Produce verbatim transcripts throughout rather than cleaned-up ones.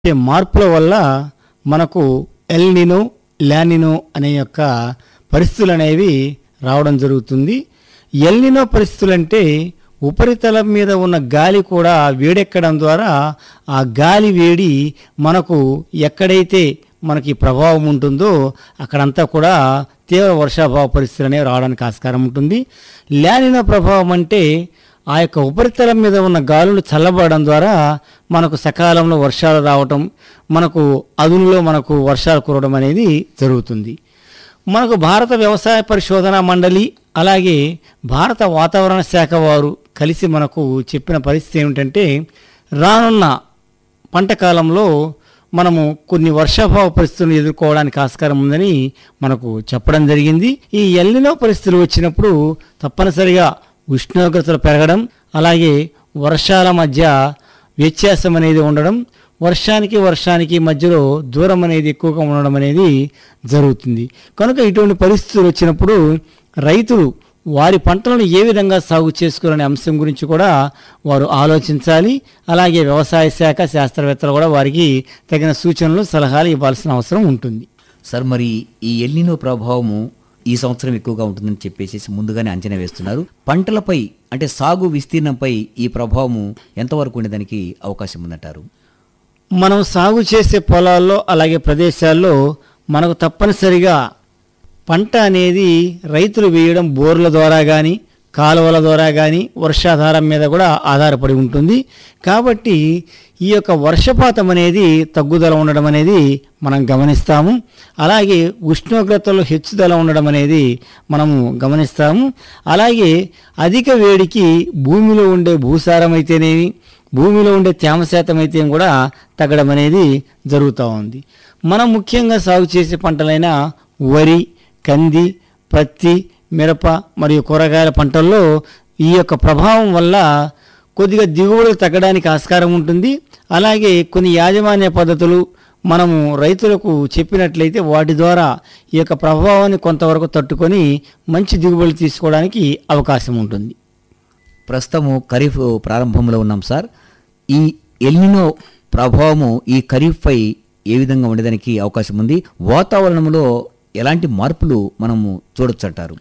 ఈ మార్పుల వల్ల మనకు ఎల్ నినో లానినో అనే యొక్క పరిస్థితులు అనేవి రావడం జరుగుతుంది. ఎల్ నినో పరిస్థితులు అంటే ఉపరితలం మీద ఉన్న గాలి కూడా వేడెక్కడం ద్వారా ఆ గాలి వేడి మనకు ఎక్కడైతే మనకి ప్రభావం ఉంటుందో అక్కడంతా కూడా తీవ్ర వర్షాభావ పరిస్థితులు అనేవి రావడానికి ఆస్కారం ఉంటుంది. లానినో ప్రభావం అంటే ఆ యొక్క ఉపరితలం మీద ఉన్న గాలులు చల్లబడడం ద్వారా మనకు సకాలంలో వర్షాలు రావటం, మనకు అదునులో మనకు వర్షాలు కురవడం అనేది జరుగుతుంది. మనకు భారత వ్యవసాయ పరిశోధన మండలి అలాగే భారత వాతావరణ శాఖ వారు కలిసి మనకు చెప్పిన పరిస్థితి ఏమిటంటే, రానున్న పంట కాలంలో మనము కొన్ని వర్షాభావ పరిస్థితులను ఎదుర్కోవడానికి ఆస్కారం ఉందని మనకు చెప్పడం జరిగింది. ఈ ఎల్ నినో పరిస్థితులు వచ్చినప్పుడు తప్పనిసరిగా ఉష్ణోగ్రతలు పెరగడం, అలాగే వర్షాల మధ్య వ్యత్యాసం అనేది ఉండడం, వర్షానికి వర్షానికి మధ్యలో దూరం అనేది ఎక్కువగా ఉండడం అనేది జరుగుతుంది. కనుక ఇటువంటి పరిస్థితులు వచ్చినప్పుడు రైతులు వారి పంటలను ఏ విధంగా సాగు చేసుకోవాలనే అంశం గురించి కూడా వారు ఆలోచించాలి. అలాగే వ్యవసాయ శాఖ శాస్త్రవేత్తలు కూడా వారికి తగిన సూచనలు సలహాలు ఇవ్వాల్సిన అవసరం ఉంటుంది. సార్, మరి ఈ ఎల్ నినో ప్రభావము ఈ సంవత్సరం ఎక్కువగా ఉంటుందని చెప్పేసి ముందుగానే అంచనా వేస్తున్నారు. పంటలపై అంటే సాగు విస్తీర్ణంపై ఈ ప్రభావము ఎంతవరకు ఉండేదానికి అవకాశం ఉందంటారు? మనం సాగు చేసే పొలాల్లో అలాగే ప్రదేశాల్లో మనకు తప్పనిసరిగా పంట అనేది రైతులు వేయడం బోర్ల ద్వారా కానీ కాలువల ద్వారా కానీ వర్షాధారం మీద కూడా ఆధారపడి ఉంటుంది. కాబట్టి ఈ యొక్క వర్షపాతం అనేది తగ్గుదల ఉండడం అనేది మనం గమనిస్తాము. అలాగే ఉష్ణోగ్రతలో హెచ్చుదల ఉండడం అనేది మనము గమనిస్తాము. అలాగే అధిక వేడికి భూమిలో ఉండే భూసారం అయితేనేమి, భూమిలో ఉండే తేమ శాతం అయితే కూడా తగ్గడం అనేది జరుగుతూ ఉంది. మనం ముఖ్యంగా సాగు చేసే పంటలైన వరి, కంది, పత్తి, మిరప మరియు కూరగాయల పంటల్లో ఈ యొక్క ప్రభావం వల్ల కొద్దిగా దిగుబడులు తగ్గడానికి ఆస్కారం ఉంటుంది. అలాగే కొన్ని యాజమాన్య పద్ధతులు మనము రైతులకు చెప్పినట్లయితే వాటి ద్వారా ఈ యొక్క ప్రభావాన్ని కొంతవరకు తట్టుకొని మంచి దిగుబడులు తీసుకోవడానికి అవకాశం ఉంటుంది. ప్రస్తుతము ఖరీఫ్ ప్రారంభంలో ఉన్నాం సార్. ఈ ఎల్ నినో ప్రభావము ఈ ఖరీఫ్పై ఏ విధంగా ఉండేదానికి అవకాశం ఉంది? వాతావరణంలో ఎలాంటి మార్పులు మనము చూడొచ్చు అంటారు?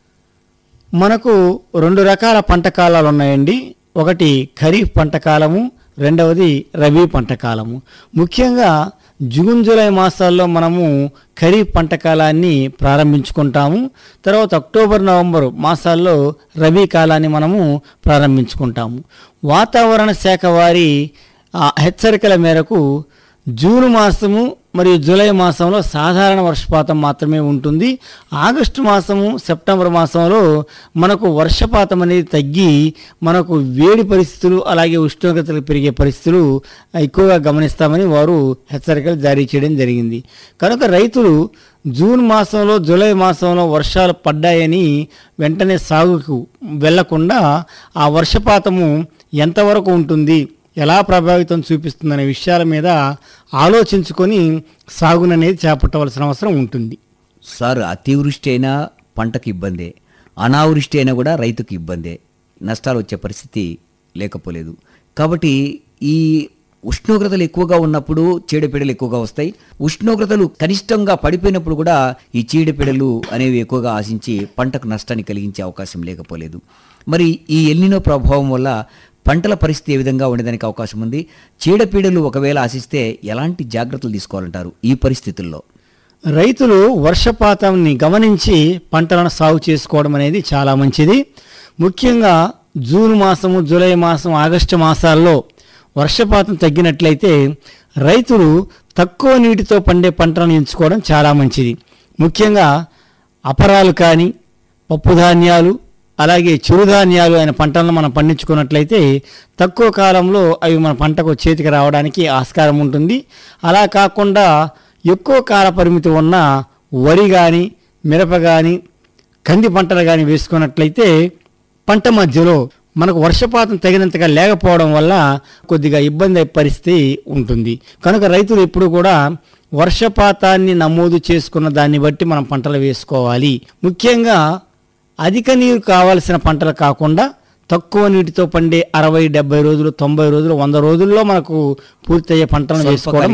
మనకు రెండు రకాల పంట కాలాలు ఉన్నాయండి. ఒకటి ఖరీఫ్ పంట కాలము, రెండవది రబీ పంట కాలము. ముఖ్యంగా జూన్ జూలై మాసాల్లో మనము ఖరీఫ్ పంట కాలాన్ని ప్రారంభించుకుంటాము. తర్వాత అక్టోబర్ నవంబర్ మాసాల్లో రబీ కాలాన్ని మనము ప్రారంభించుకుంటాము. వాతావరణ శాఖ వారి హెచ్చరికల మేరకు జూన్ మాసము మరియు జూలై మాసంలో సాధారణ వర్షపాతం మాత్రమే ఉంటుంది. ఆగస్టు మాసము సెప్టెంబర్ మాసంలో మనకు వర్షపాతం అనేది తగ్గి మనకు వేడి పరిస్థితులు అలాగే ఉష్ణోగ్రతలు పెరిగే పరిస్థితులు ఎక్కువగా గమనిస్తామని వారు హెచ్చరికలు జారీ చేయడం జరిగింది. కనుక రైతులు జూన్ మాసంలో జూలై మాసంలో వర్షాలు పడ్డాయని వెంటనే సాగుకు వెళ్లకుండా ఆ వర్షపాతము ఎంతవరకు ఉంటుంది, ఎలా ప్రభావితం చూపిస్తుందనే విషయాల మీద ఆలోచించుకొని సాగుననేది చేపట్టవలసిన అవసరం ఉంటుంది. సార్, అతివృష్టి అయినా పంటకు ఇబ్బందే, అనావృష్టి అయినా కూడా రైతుకు ఇబ్బందే, నష్టాలు వచ్చే పరిస్థితి లేకపోలేదు. కాబట్టి ఈ ఉష్ణోగ్రతలు ఎక్కువగా ఉన్నప్పుడు చీడపీడలు ఎక్కువగా వస్తాయి. ఉష్ణోగ్రతలు కనిష్టంగా పడిపోయినప్పుడు కూడా ఈ చీడపీడలు అనేవి ఎక్కువగా ఆశించి పంటకు నష్టాన్ని కలిగించే అవకాశం లేకపోలేదు. మరి ఈ ఎల్ నినో ప్రభావం వల్ల పంటల పరిస్థితి ఏ విధంగా ఉండేదానికి అవకాశం ఉంది? చీడపీడలు ఒకవేళ ఆశిస్తే ఎలాంటి జాగ్రత్తలు తీసుకోవాలంటారు ఈ పరిస్థితుల్లో? రైతులు వర్షపాతాన్ని గమనించి పంటలను సాగు చేసుకోవడం అనేది చాలా మంచిది. ముఖ్యంగా జూన్ మాసము, జూలై మాసం, ఆగస్టు మాసాల్లో వర్షపాతం తగ్గినట్లయితే రైతులు తక్కువ నీటితో పండే పంటలను ఎంచుకోవడం చాలా మంచిది. ముఖ్యంగా అపరాలు కానీ, పప్పుధాన్యాలు, అలాగే చిరుధాన్యాలు అయిన పంటలను మనం పండించుకున్నట్లయితే తక్కువ కాలంలో అవి మన పంటకు చేతికి రావడానికి ఆస్కారం ఉంటుంది. అలా కాకుండా ఎక్కువ కాల పరిమితి ఉన్న వరి కానీ, మిరప కానీ, కంది పంటలు కానీ వేసుకున్నట్లయితే పంట మధ్యలో మనకు వర్షపాతం తగినంతగా లేకపోవడం వల్ల కొద్దిగా ఇబ్బంది అయ్యే పరిస్థితి ఉంటుంది. కనుక రైతులు ఎప్పుడు కూడా వర్షపాతాన్ని నమోదు చేసుకున్న దాన్ని బట్టి మనం పంటలు వేసుకోవాలి. ముఖ్యంగా అధిక నీరు కావాల్సిన పంటలు కాకుండా తక్కువ నీటితో పండే అరవై డెబ్బై రోజులు తొంభై రోజులు వంద రోజుల్లో మనకు పూర్తయ్యే పంటలను వేసుకోవడం